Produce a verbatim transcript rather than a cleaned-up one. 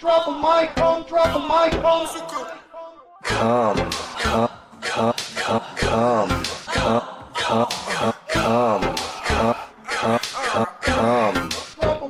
drop a mic on, drop a mic on. Come, come, come, come, come, come, come, come.